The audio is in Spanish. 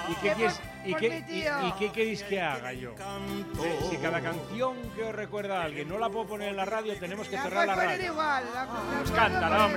¿Y qué queréis que haga yo? Si cada canción que os recuerda a alguien no la puedo poner en la radio, tenemos que cerrar la radio. Igual, Pues cántala, hombre.